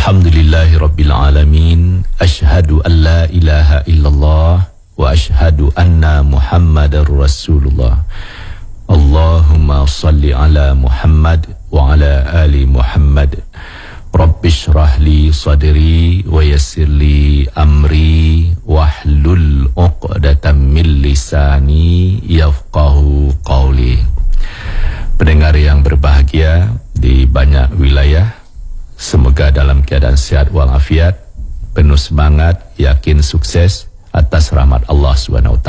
Alhamdulillahi Rabbil Alamin. Ashhadu an la ilaha illallah wa ashhadu anna Muhammadar Rasulullah. Allahumma salli ala Muhammad wa ala ali Muhammad. Rabbi shrah li sadri wa yassir li amri wahlul 'uqdatam min lisani yafqahu qawli. Pendengar yang berbahagia di banyak wilayah, semoga dalam keadaan sehat walafiat, penuh semangat, yakin sukses atas rahmat Allah SWT.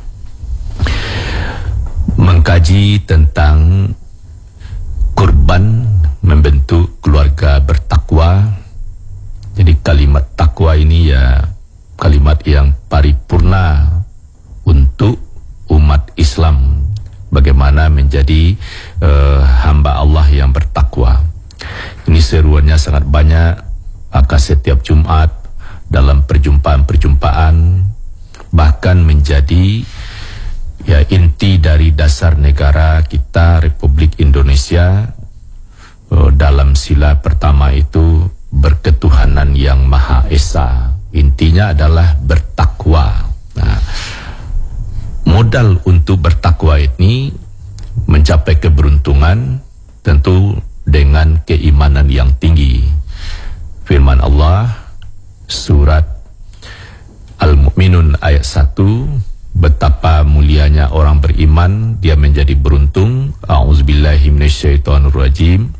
Mengkaji tentang kurban membentuk keluarga bertakwa. Jadi kalimat takwa ini ya kalimat yang paripurna untuk umat Islam. Bagaimana menjadi hamba Allah yang bertakwa. Ini seruannya sangat banyak, maka setiap Jumat dalam perjumpaan-perjumpaan bahkan menjadi ya inti dari dasar negara kita Republik Indonesia. Dalam sila pertama itu berketuhanan yang Maha Esa. Intinya adalah bertakwa. Nah, modal untuk bertakwa ini mencapai keberuntungan tentu dengan keimanan yang tinggi. Firman Allah surat Al-Mu'minun ayat 1, betapa mulianya orang beriman, dia menjadi beruntung. A'udzubillahi minasyaitonirrajim.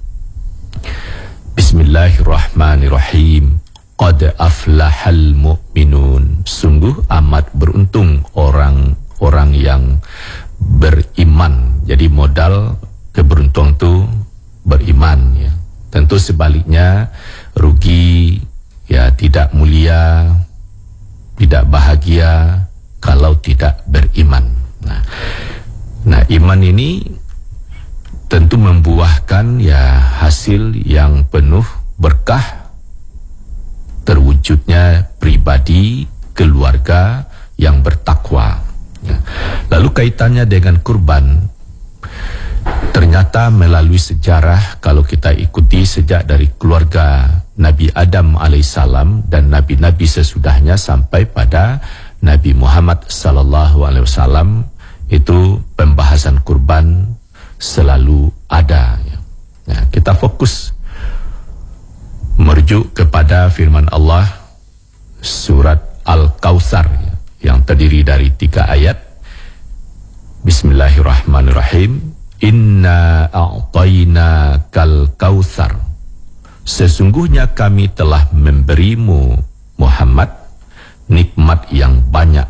Bismillahirrahmanirrahim. Qad aflahal mu'minun. Sungguh amat beruntung orang yang beriman. Jadi modal keberuntungan itu beriman ya. Tentu sebaliknya rugi ya, tidak mulia, tidak bahagia kalau tidak beriman. Nah, iman ini tentu membuahkan ya hasil yang penuh berkah, terwujudnya pribadi, keluarga yang bertakwa. Lalu kaitannya dengan kurban, ternyata melalui sejarah kalau kita ikuti sejak dari keluarga Nabi Adam alaihissalam dan nabi-nabi sesudahnya sampai pada Nabi Muhammad sallallahu alaihi wasallam, itu pembahasan kurban selalu ada. Nah, kita fokus merujuk kepada firman Allah surat Al-Kautsar yang terdiri dari 3 ayat. Bismillahirrahmanirrahim. Inna a'tainakal kautsar. Sesungguhnya kami telah memberimu Muhammad nikmat yang banyak.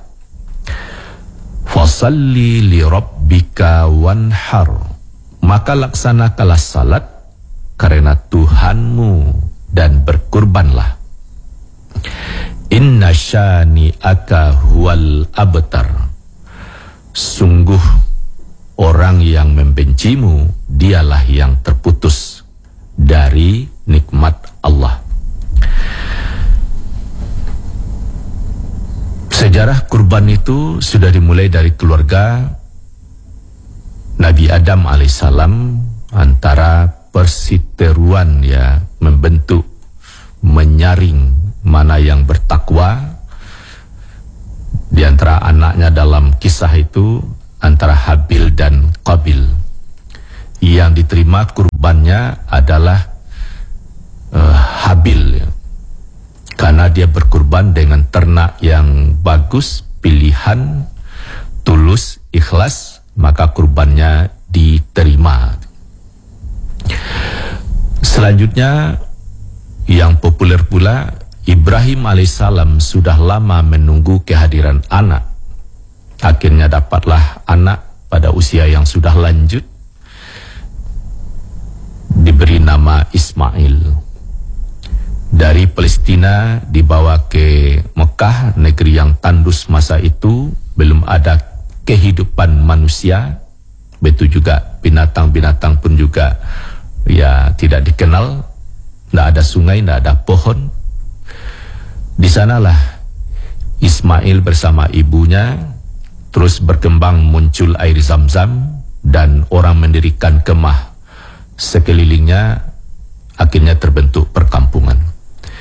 Fasalli li rabbika wanhar. Maka laksanakanlah salat karena Tuhanmu dan berkurbanlah. Inna syani'aka huwal abtar. Sungguh orang yang membencimu dialah yang terputus dari nikmat Allah. Sejarah kurban itu sudah dimulai dari keluarga Nabi Adam alaihissalam, antara persiteruan ya, membentuk, menyaring mana yang bertakwa. Di antara anaknya dalam kisah itu antara Habil dan Qabil. Yang diterima kurbannya adalah Habil ya. Karena dia berkurban dengan ternak yang bagus, pilihan, tulus, ikhlas, maka kurbannya diterima. Selanjutnya yang populer pula, Ibrahim alaihissalam sudah lama menunggu kehadiran anak. Akhirnya dapatlah anak pada usia yang sudah lanjut, diberi nama Ismail. Dari Palestina dibawa ke Mekah, negeri yang tandus masa itu, belum ada kehidupan manusia. Betul juga binatang-binatang pun juga ya tidak dikenal, tidak ada sungai, tidak ada pohon. Di sanalah Ismail bersama ibunya terus berkembang, muncul air Zam-Zam dan orang mendirikan kemah sekelilingnya, akhirnya terbentuk perkampungan.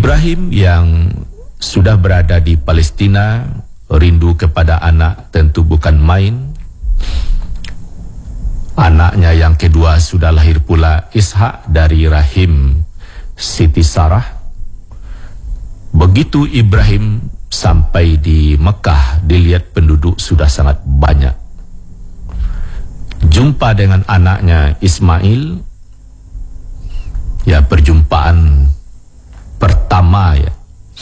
Ibrahim yang sudah berada di Palestina, rindu kepada anak tentu bukan main. Anaknya yang kedua sudah lahir pula, Ishak, dari rahim Siti Sarah. Begitu Ibrahim sampai di Mekah, dilihat penduduk sudah sangat banyak. Jumpa dengan anaknya Ismail, ya perjumpaan pertama ya.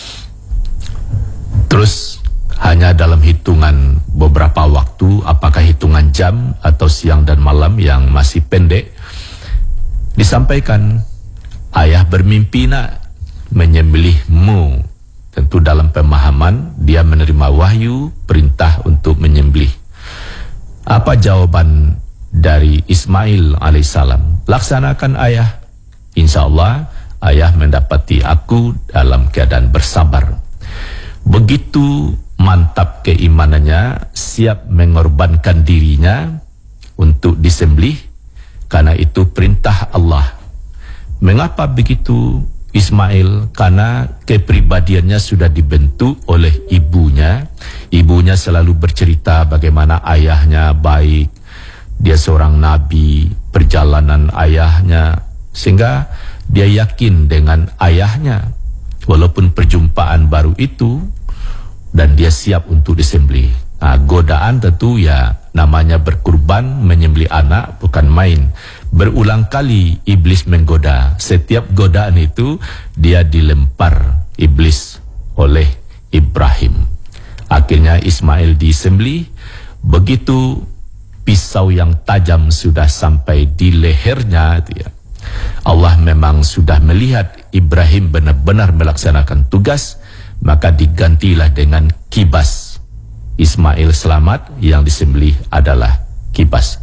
Terus hanya dalam hitungan beberapa waktu, apakah hitungan jam atau siang dan malam yang masih pendek, disampaikan, ayah bermimpi nak menyembelihmu. Tentu dalam pemahaman dia menerima wahyu perintah untuk menyembelih. Apa jawaban dari Ismail alaihissalam? Laksanakan ayah, insya Allah ayah mendapati aku dalam keadaan bersabar. Begitu mantap keimanannya, siap mengorbankan dirinya untuk disembelih, karena itu perintah Allah. Mengapa begitu Ismail? Karena kepribadiannya sudah dibentuk oleh ibunya. Ibunya selalu bercerita bagaimana ayahnya baik, dia seorang nabi, perjalanan ayahnya, sehingga dia yakin dengan ayahnya walaupun perjumpaan baru itu, dan dia siap untuk disembelih. Nah, godaan tentu ya namanya berkurban, menyembelih anak bukan main. Berulang kali iblis menggoda. Setiap godaan itu dia dilempar iblis oleh Ibrahim. Akhirnya Ismail disembelih. Begitu pisau yang tajam sudah sampai di lehernya, Allah memang sudah melihat Ibrahim benar-benar melaksanakan tugas, maka digantilah dengan kibas. Ismail selamat, yang disembelih adalah kibas.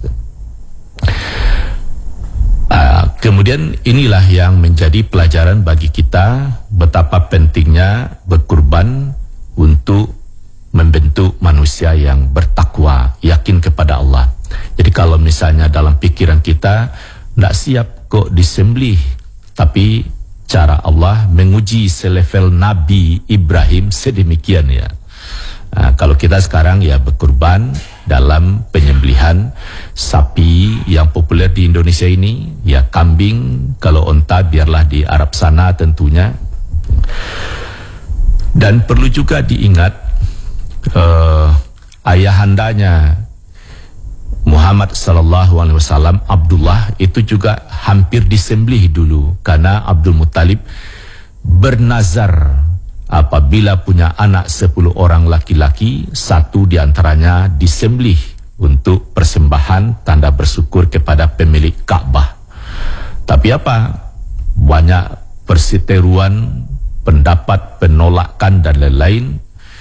Kemudian inilah yang menjadi pelajaran bagi kita, betapa pentingnya berkurban untuk membentuk manusia yang bertakwa, yakin kepada Allah. Jadi kalau misalnya dalam pikiran kita tidak siap kok disembelih, tapi cara Allah menguji selevel Nabi Ibrahim sedemikian ya. Nah, kalau kita sekarang ya berkurban dalam penyembelihan sapi yang populer di Indonesia ini, ya kambing, kalau onta biarlah di Arab sana tentunya. Dan perlu juga diingat ayahandanya Muhammad sallallahu alaihi wasallam, Abdullah, itu juga hampir disembelih dulu, karena Abdul Muttalib bernazar apabila punya anak 10 orang laki-laki, 1 diantaranya disembelih untuk persembahan tanda bersyukur kepada pemilik Ka'bah. Tapi apa? Banyak perseteruan, pendapat, penolakan dan lain-lain.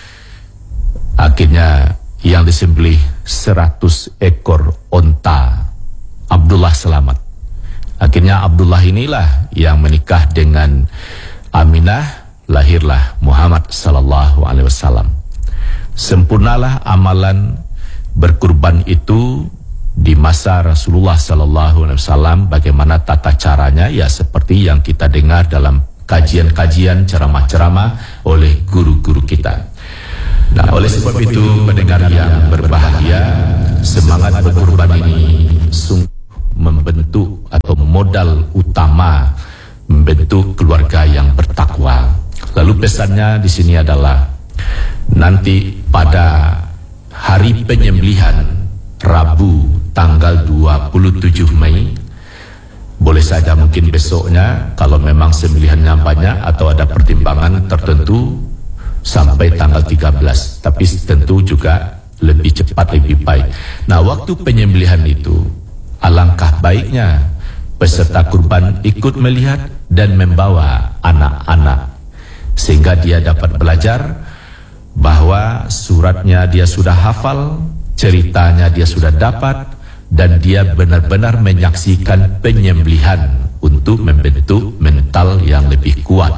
Akhirnya yang disembelih 100 ekor onta. Abdullah selamat. Akhirnya Abdullah inilah yang menikah dengan Aminah, lahirlah Muhammad sallallahu alaihi wasallam. Sempurnalah amalan berkurban itu di masa Rasulullah sallallahu alaihi wasallam. Bagaimana tata caranya? Ya seperti yang kita dengar dalam kajian-kajian, ceramah-ceramah oleh guru-guru kita. Nah, oleh sebab itu pendengar yang berbahagia, semangat berkurban ini sungguh membentuk atau modal utama membentuk keluarga yang bertakwa. Lalu pesannya di sini adalah nanti pada hari penyembelihan Rabu tanggal 27 Mei, boleh saja mungkin besoknya kalau memang sembelihannya banyak atau ada pertimbangan tertentu sampai tanggal 13, tapi tentu juga lebih cepat lebih baik. Nah, waktu penyembelihan itu alangkah baiknya peserta kurban ikut melihat dan membawa anak-anak, sehingga dia dapat belajar bahwa suratnya dia sudah hafal, ceritanya dia sudah dapat, dan dia benar-benar menyaksikan penyembelihan untuk membentuk mental yang lebih kuat.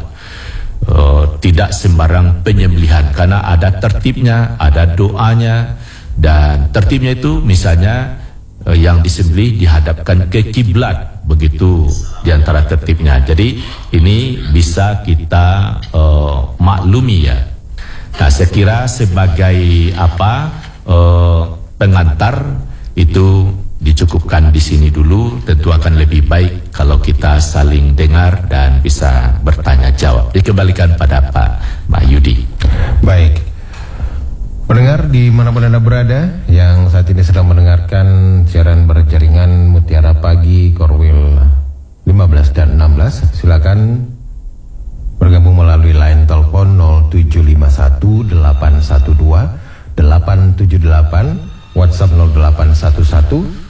Tidak sembarang penyembelihan, karena ada tertibnya, ada doanya, dan tertibnya itu misalnya yang disembelih dihadapkan ke kiblat, begitu diantara tertibnya. Jadi ini bisa kita maklumi ya. Nah, saya kira sebagai pengantar itu dicukupkan di sini dulu. Tentu akan lebih baik kalau kita saling dengar dan bisa bertanya jawab. Dikembalikan pada Pak Mahyudi. Baik, pendengar dimanapun Anda berada yang saat ini sedang mendengarkan siaran berjaringan Mutiara Pagi Korwil 15 dan 16, silakan bergabung melalui line telepon 0751 812 878, WhatsApp 0811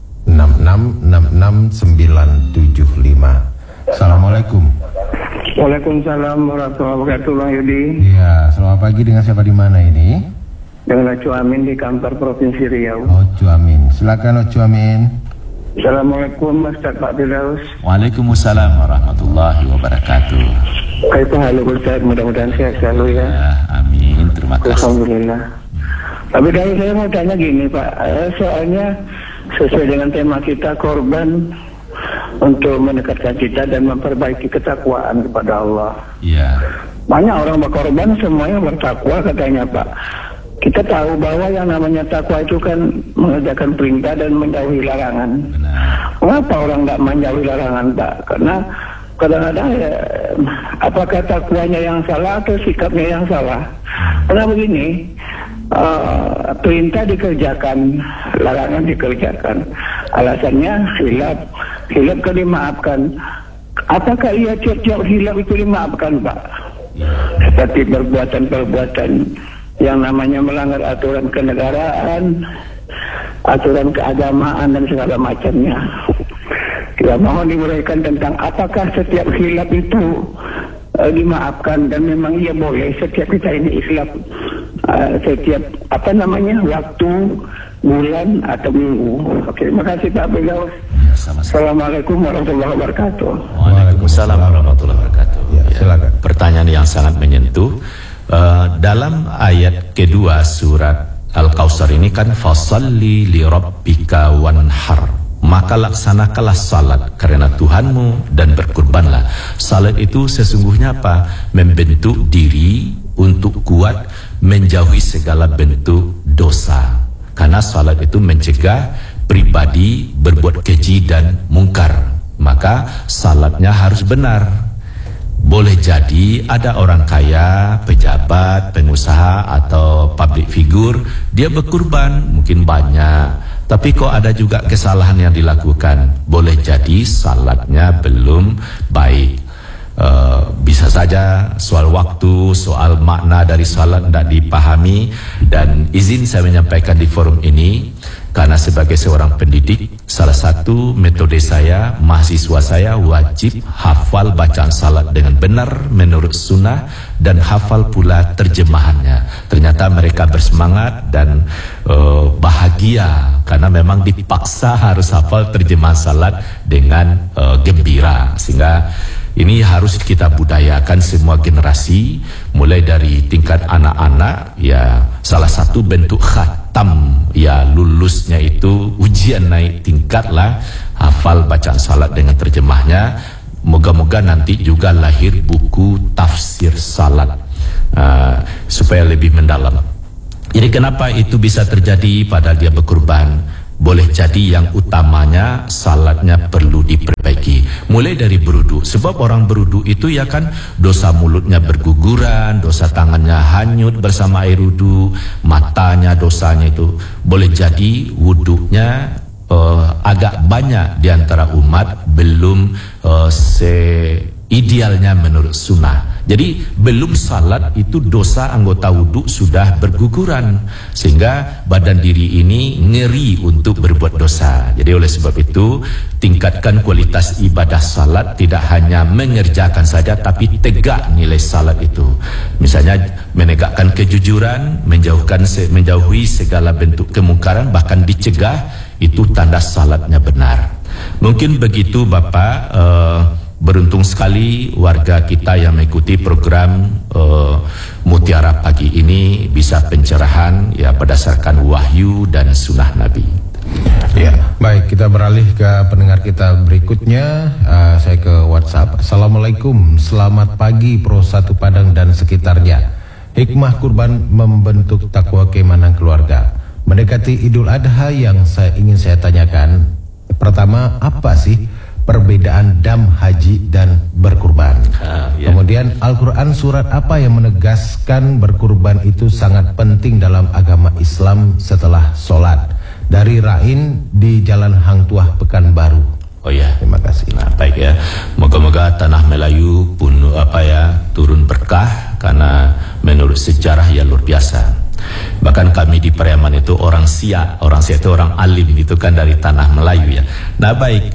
6666 975. Assalamualaikum. Waalaikumsalam warahmatullahi wabarakatuh, Bang Yudi. Iya, selamat pagi. Dengan siapa di mana ini? Dengan Ocu Amin di Kampar Provinsi Riau. Ocu Amin, silakan Ocu Amin. Assalamualaikum Ustaz Pak Firdaus. Waalaikumsalam warahmatullahi wabarakatuh. Kaitu halo Ustaz, mudah-mudahan sehat selalu ya. Amin, terima kasih. Alhamdulillah. Tapi dari saya mau tanya gini Pak, soalnya sesuai dengan tema kita, korban untuk mendekatkan kita dan memperbaiki ketakwaan kepada Allah. Iya. Banyak orang berkorban, semuanya bertakwa katanya Pak. Kita tahu bahwa yang namanya takwa itu kan mengerjakan perintah dan menjauhi larangan. Benar. Mengapa orang tidak menjauhi larangan Pak? Karena kadang-kadang apakah takwanya yang salah atau sikapnya yang salah? Karena begini, perintah dikerjakan, larangan dikerjakan. Alasannya hilaf kan dimaafkan. Apakah ia tiap-tiap hilaf itu dimaafkan Pak? Seperti perbuatan-perbuatan yang namanya melanggar aturan kenegaraan, aturan keagamaan dan segala macamnya. Kita mohon diuraikan tentang apakah setiap hilaf itu dimaafkan, dan memang ia boleh setiap kita ini hilaf setiap waktu, bulan atau minggu. Oke, terima kasih Pak Firdaus. Assalamualaikum warahmatullahi wabarakatuh. Waalaikumsalam warahmatullahi wabarakatuh. Ya, silakan. Pertanyaan yang sangat menyentuh. Dalam ayat kedua surat Al-Kautsar ini kan fasalli li rabbika wanhar, maka laksanakanlah salat karena Tuhanmu dan berkurbanlah. Salat itu sesungguhnya apa? Membentuk diri untuk kuat menjauhi segala bentuk dosa. Karena salat itu mencegah pribadi berbuat keji dan mungkar. Maka salatnya harus benar. Boleh jadi ada orang kaya, pejabat, pengusaha atau public figure, dia berkurban mungkin banyak, tapi kok ada juga kesalahan yang dilakukan. Boleh jadi salatnya belum baik. Bisa saja soal waktu, soal makna dari salat tidak dipahami. Dan izin saya menyampaikan di forum ini, karena sebagai seorang pendidik, salah satu metode saya, mahasiswa saya wajib hafal bacaan salat dengan benar menurut sunnah dan hafal pula terjemahannya. Ternyata mereka bersemangat dan bahagia karena memang dipaksa harus hafal terjemahan salat dengan gembira. Sehingga ini harus kita budayakan semua generasi, mulai dari tingkat anak-anak, ya salah satu bentuk khatam, ya lulusnya itu ujian naik tingkat lah, hafal bacaan salat dengan terjemahnya. Moga-moga nanti juga lahir buku tafsir salat supaya lebih mendalam. Jadi kenapa itu bisa terjadi padahal dia berkurban? Boleh jadi yang utamanya salatnya perlu diperbaiki. Mulai dari berwudu. Sebab orang berwudu itu ya kan dosa mulutnya berguguran, dosa tangannya hanyut bersama air wudu, matanya dosanya itu. Boleh jadi wudunya agak banyak di antara umat belum idealnya menurut sunnah. Jadi belum salat itu dosa anggota wudhu sudah berguguran, sehingga badan diri ini ngeri untuk berbuat dosa. Jadi oleh sebab itu tingkatkan kualitas ibadah salat, tidak hanya mengerjakan saja tapi tegak nilai salat itu. Misalnya menegakkan kejujuran, menjauhi segala bentuk kemungkaran, bahkan dicegah, itu tanda salatnya benar. Mungkin begitu Bapak. Beruntung sekali warga kita yang mengikuti program Mutiara Pagi ini bisa pencerahan ya berdasarkan wahyu dan sunnah Nabi. Ya, baik, kita beralih ke pendengar kita berikutnya. Saya ke WhatsApp. Assalamualaikum, selamat pagi Pro 1 Padang dan sekitarnya. Hikmah kurban membentuk takwa keimanan keluarga. Mendekati Idul Adha yang ingin saya tanyakan, pertama, apa sih perbedaan dam haji dan berkurban? Kemudian Al-Quran surat apa yang menegaskan berkurban itu sangat penting dalam agama Islam setelah sholat? Dari Rain di Jalan Hang Tuah Pekanbaru. Oh ya, terima kasih. Nah, baik ya. Moga-moga tanah Melayu pun turun berkah, karena menurut sejarah ya luar biasa. Bahkan kami di Pariaman itu orang Siak itu orang alim itu kan dari tanah Melayu ya. Nah baik,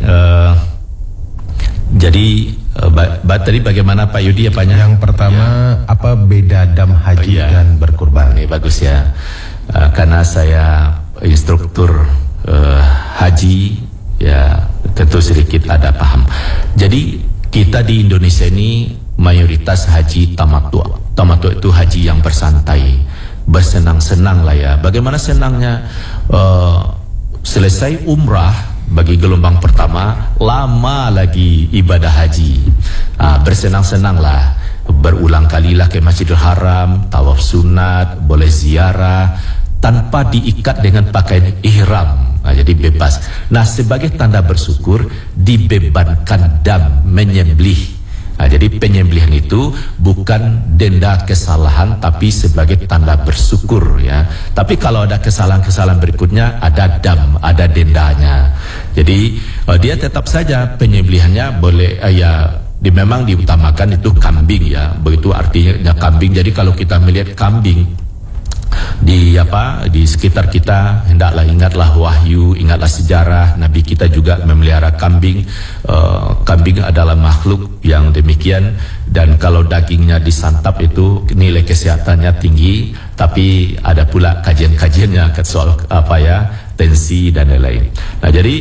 jadi tadi bagaimana Pak Yudi apanya? Yang pertama ya. Apa beda dam haji dan berkurban? Ini bagus ya, karena saya instruktur haji ya, tentu sedikit ada paham. Jadi kita di Indonesia ini mayoritas haji tamattu. Tamattu itu haji yang bersantai, bersenang-senang lah ya. Bagaimana senangnya? Selesai umrah bagi gelombang pertama, lama lagi ibadah haji. Bersenang-senang lah, berulang kalilah ke Masjidil Haram, tawaf sunat, boleh ziarah tanpa diikat dengan pakaian ihram. Jadi bebas. Nah, sebagai tanda bersyukur dibebankan dam, menyembelih. Jadi penyembelihan itu bukan denda kesalahan, tapi sebagai tanda bersyukur ya. Tapi kalau ada kesalahan-kesalahan berikutnya, ada dam, ada dendanya. Jadi dia tetap saja penyembelihannya boleh memang diutamakan itu kambing ya. Begitu artinya kambing. Jadi kalau kita melihat kambing di sekitar kita, hendaklah ingatlah wahyu, ingatlah sejarah. Nabi kita juga memelihara kambing. Kambing adalah makhluk yang demikian, dan kalau dagingnya disantap itu nilai kesehatannya tinggi. Tapi ada pula kajian-kajiannya soal tensi dan lain-lain. Nah jadi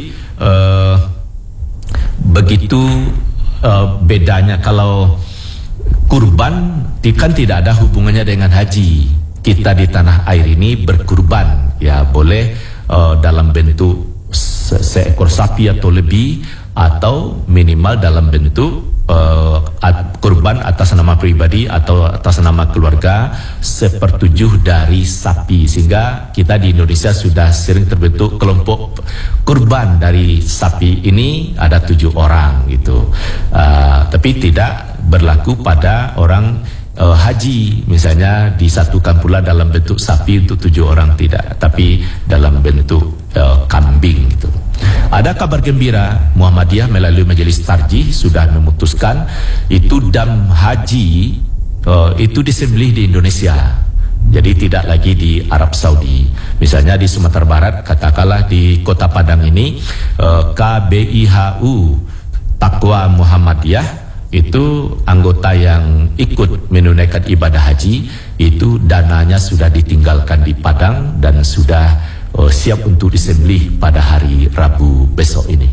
begitu bedanya. Kalau kurban kan tidak ada hubungannya dengan haji. Kita di tanah air ini berkurban ya, boleh dalam bentuk seekor sapi atau lebih, atau minimal dalam bentuk kurban atas nama pribadi atau atas nama keluarga 1/7 dari sapi. Sehingga kita di Indonesia sudah sering terbentuk kelompok kurban dari sapi ini, ada 7 orang gitu. Tapi tidak berlaku pada orang haji, misalnya disatukan pula dalam bentuk sapi untuk 7 orang, tidak, tapi dalam bentuk kambing gitu. Ada kabar gembira, Muhammadiyah melalui Majelis Tarjih sudah memutuskan itu dam haji itu disembelih di Indonesia. Jadi tidak lagi di Arab Saudi. Misalnya di Sumatera Barat, katakanlah di Kota Padang ini, KBIHU Taqwa Muhammadiyah itu anggota yang ikut menunaikan ibadah haji, itu dananya sudah ditinggalkan di Padang dan sudah siap untuk disembelih pada hari Rabu besok ini.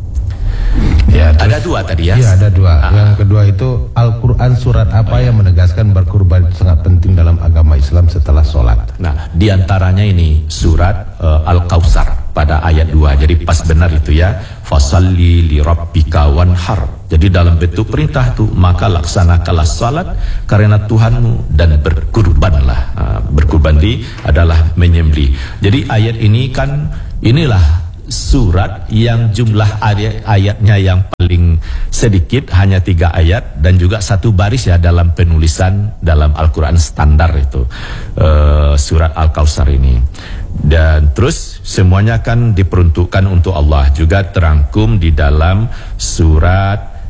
Ya, ada 2 tadi ya? Iya, ada 2. Yang kedua itu Al-Quran surat apa yang menegaskan berkurban sangat penting dalam agama Islam setelah sholat? Nah, diantaranya ini surat Al-Kautsar pada ayat 2. Jadi pas benar itu ya, fasalli li rabbika wanhar. Jadi dalam bentuk perintah itu, maka laksanakanlah salat karena Tuhanmu dan berkurbanlah. Berkurban adalah menyembelih. Jadi ayat ini kan, inilah surat yang jumlah ayatnya yang paling sedikit, hanya 3 ayat, dan juga 1 baris ya dalam penulisan dalam Al-Quran standar itu, surat Al-Kautsar ini. Dan terus semuanya kan diperuntukkan untuk Allah, juga terangkum di dalam surat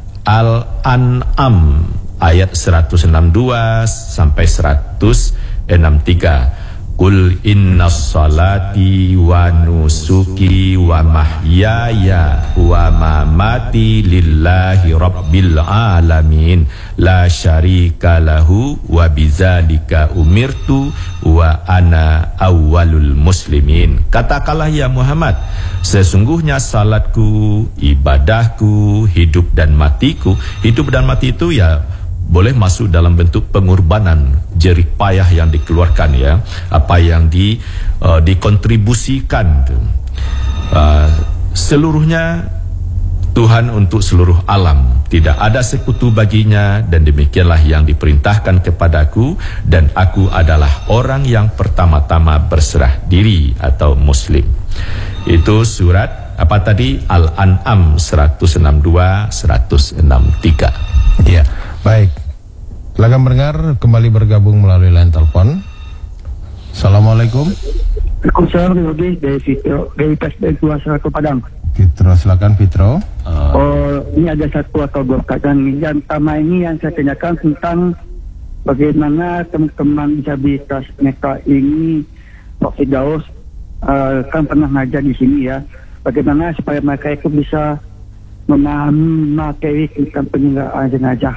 Al-An'am ayat 162 sampai 163. Qul inna salati wa nusuki wa mahyaya wa mamati lillahi rabbil alamin la syarika lahu wa bidzalika umirtu wa ana awwalul muslimin. Katakanlah ya Muhammad, sesungguhnya salatku, ibadahku, hidup dan matiku. Hidup dan mati itu ya boleh masuk dalam bentuk pengorbanan, jerih payah yang dikeluarkan ya, apa yang dikontribusikan. Seluruhnya Tuhan untuk seluruh alam, tidak ada sekutu baginya, dan demikianlah yang diperintahkan kepadaku, dan aku adalah orang yang pertama-tama berserah diri atau muslim. Itu surat apa tadi? Al-An'am 162, 163. Ya, baik. Silakan pendengar kembali bergabung melalui line telepon. Assalamualaikum. Waalaikumsalam, dari Fitro, dari PSB 21 Padang. Fitro, silakan Fitro. Ini ada satu atau dua pertanyaan. Yang pertama ini yang saya tanyakan tentang bagaimana teman-teman disabilitas netra ini, Pak Firdaus kan pernah ngajar di sini ya. Bagaimana supaya mereka itu bisa memahami materi tentang penyelenggaraan jenazah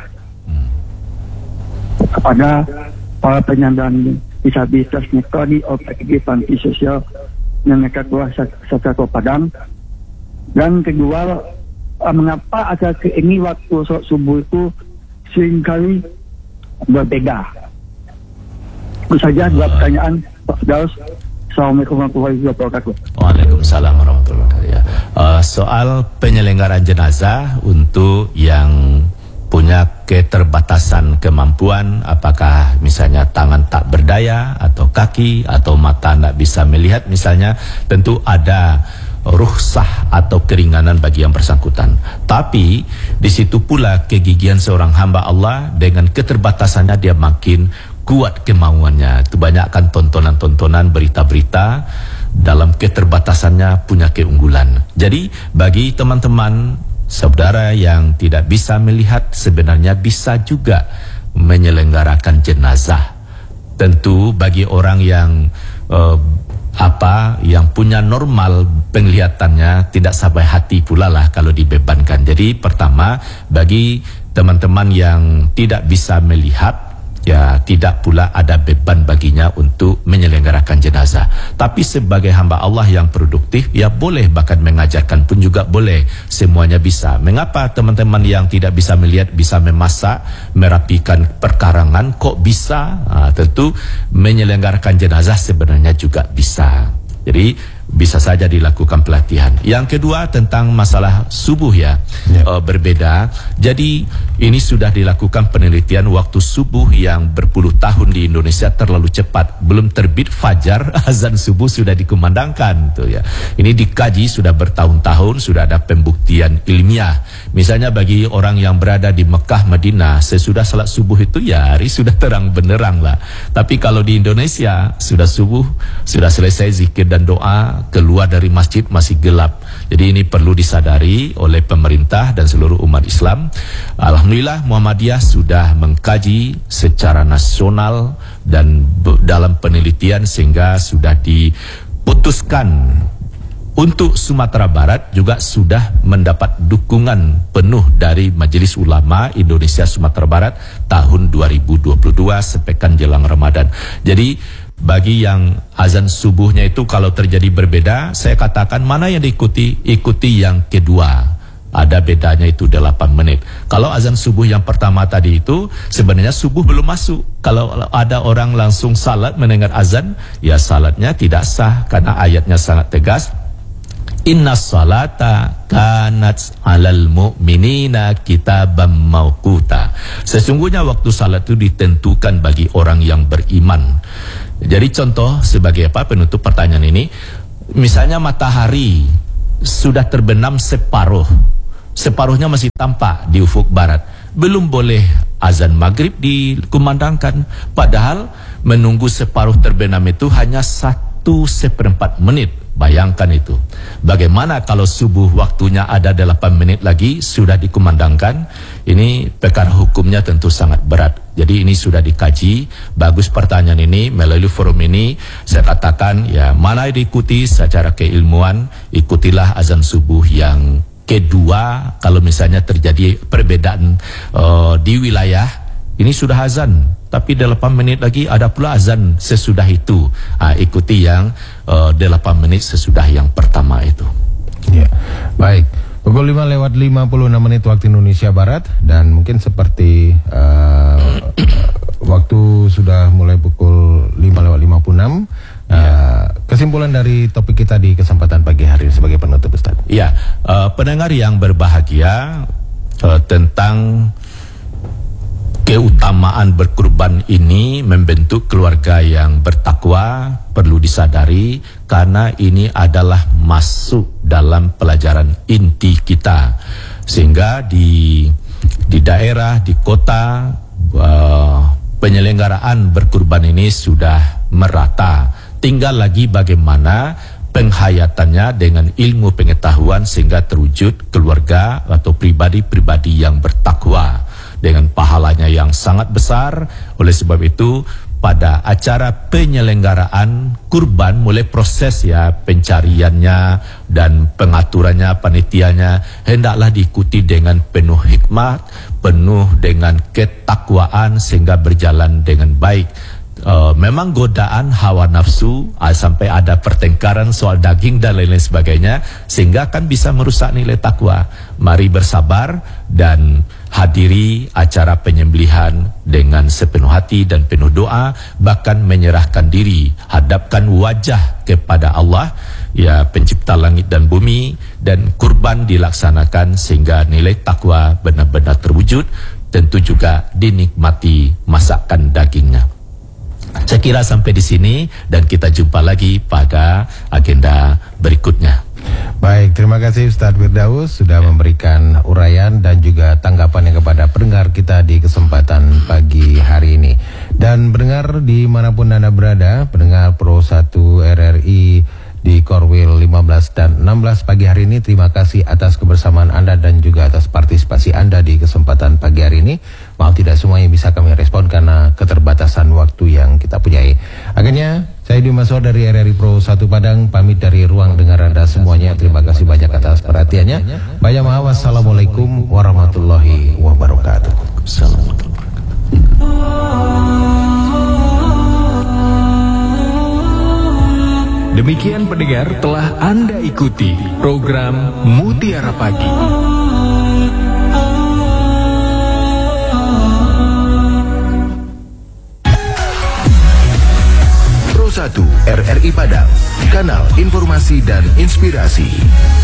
kepada para penyandang disabilitas netra di OPD Panti Sosial yang mereka keluar secara Padang. Dan kedua, mengapa akhir ini waktu sholat subuh itu seringkali berbeda? Itu saja dua pertanyaan Pak Firdaus. Assalamualaikum warahmatullahi wabarakatuh. Waalaikumsalam warahmatullahi wabarakatuh. Soal penyelenggaraan jenazah untuk yang punya keterbatasan kemampuan, apakah misalnya tangan tak berdaya atau kaki atau mata tak bisa melihat misalnya, tentu ada rukhsah atau keringanan bagi yang bersangkutan. Tapi di situ pula kegigihan seorang hamba Allah, dengan keterbatasannya dia makin kuat kemauannya. Itu banyakkan tontonan-tontonan berita-berita dalam keterbatasannya punya keunggulan. Jadi bagi teman-teman saudara yang tidak bisa melihat, sebenarnya bisa juga menyelenggarakan jenazah. Tentu bagi orang yang yang punya normal penglihatannya, tidak sampai hati pula lah kalau dibebankan. Jadi pertama, bagi teman-teman yang tidak bisa melihat, ya tidak pula ada beban baginya untuk menyelenggarakan jenazah. Tapi sebagai hamba Allah yang produktif, ya boleh, bahkan mengajarkan pun juga boleh, semuanya bisa. Mengapa teman-teman yang tidak bisa melihat bisa memasak, merapikan perkarangan, kok bisa? Tentu menyelenggarakan jenazah sebenarnya juga bisa. Jadi bisa saja dilakukan pelatihan. Yang kedua tentang masalah subuh ya, berbeda. Jadi ini sudah dilakukan penelitian, waktu subuh yang berpuluh tahun di Indonesia terlalu cepat. Belum terbit fajar, azan subuh sudah dikumandangkan tuh ya. Ini dikaji sudah bertahun-tahun, sudah ada pembuktian ilmiah. Misalnya bagi orang yang berada di Mekah, Madinah, sesudah salat subuh itu ya hari sudah terang benderang lah. Tapi kalau di Indonesia sudah subuh, sudah selesai zikir dan doa, keluar dari masjid masih gelap. Jadi ini perlu disadari oleh pemerintah dan seluruh umat Islam. Alhamdulillah Muhammadiyah sudah mengkaji secara nasional dan dalam penelitian sehingga sudah diputuskan untuk Sumatera Barat juga sudah mendapat dukungan penuh dari Majelis Ulama Indonesia Sumatera Barat tahun 2022 sepekan jelang Ramadan. Jadi bagi yang azan subuhnya itu kalau terjadi berbeda, saya katakan mana yang diikuti, ikuti yang kedua. Ada bedanya itu 8 menit. Kalau azan subuh yang pertama tadi itu sebenarnya subuh belum masuk. Kalau ada orang langsung salat mendengar azan, ya salatnya tidak sah karena ayatnya sangat tegas. Inna salata kanat alal mu'minina kitabam mauquta. Sesungguhnya waktu salat itu ditentukan bagi orang yang beriman. Jadi contoh sebagai apa penutup pertanyaan ini, misalnya matahari sudah terbenam separuhnya masih tampak di ufuk barat, belum boleh azan maghrib dikumandangkan. Padahal menunggu separuh terbenam itu hanya 1/4 menit. Bayangkan itu. Bagaimana kalau subuh waktunya ada 8 menit lagi sudah dikumandangkan? Ini perkara hukumnya tentu sangat berat. Jadi ini sudah dikaji. Bagus pertanyaan ini. Melalui forum ini saya katakan ya, mana diikuti secara keilmuan, ikutilah azan subuh yang kedua. Kalau misalnya terjadi perbedaan di wilayah, ini sudah azan, tapi 8 menit lagi ada pula azan sesudah itu. Ikuti yang 8 menit sesudah yang pertama itu. Ya, baik. Pukul 5:56 waktu Indonesia Barat, dan mungkin seperti waktu sudah mulai pukul 5:56. Kesimpulan dari topik kita di kesempatan pagi hari ini sebagai penutup, Ustaz. Ya, pendengar yang berbahagia, tentang keutamaan berkurban ini membentuk keluarga yang bertakwa perlu disadari, karena ini adalah masuk dalam pelajaran inti kita, sehingga di daerah, di kota, penyelenggaraan berkurban ini sudah merata. Tinggal lagi bagaimana penghayatannya dengan ilmu pengetahuan sehingga terwujud keluarga atau pribadi-pribadi yang bertakwa dengan pahalanya yang sangat besar. Oleh sebab itu, pada acara penyelenggaraan kurban, mulai proses ya pencariannya dan pengaturannya, panitianya, hendaklah diikuti dengan penuh hikmat, penuh dengan ketakwaan sehingga berjalan dengan baik. Memang godaan hawa nafsu, sampai ada pertengkaran soal daging dan lain-lain sebagainya, sehingga akan bisa merusak nilai takwa. Mari bersabar dan hadiri acara penyembelihan dengan sepenuh hati dan penuh doa, bahkan menyerahkan diri, hadapkan wajah kepada Allah, ya pencipta langit dan bumi, dan kurban dilaksanakan sehingga nilai takwa benar-benar terwujud, tentu juga dinikmati masakan dagingnya. Saya kira sampai di sini, dan kita jumpa lagi pada agenda berikutnya. Baik, terima kasih Ustadz Firdaus sudah memberikan uraian dan juga tanggapannya kepada pendengar kita di kesempatan pagi hari ini. Dan pendengar dimanapun Anda berada, pendengar Pro 1 RRI di Korwil 15 dan 16 pagi hari ini, terima kasih atas kebersamaan Anda dan juga atas partisipasi Anda di kesempatan pagi hari ini. Maaf tidak semuanya bisa kami respon karena keterbatasan waktu yang kita punyai. Akhirnya saya Dimas Maswar dari RRI Pro 1 Padang pamit dari ruang dengar Anda semuanya. Terima kasih banyak atas perhatiannya. Wassalamualaikum warahmatullahi wabarakatuh. Demikian pendengar, telah Anda ikuti program Mutiara Pagi. Pro 1 RRI Padang, kanal informasi dan inspirasi.